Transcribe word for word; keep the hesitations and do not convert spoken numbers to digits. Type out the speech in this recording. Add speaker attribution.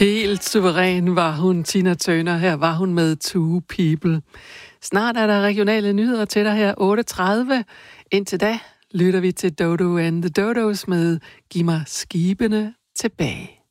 Speaker 1: Helt suveræn var hun, Tina Turner. Her var hun med Two People. Snart er der regionale nyheder til dig her, otte tredive. Indtil da lytter vi til Dodo and the Dodos med Giv mig skibene tilbage.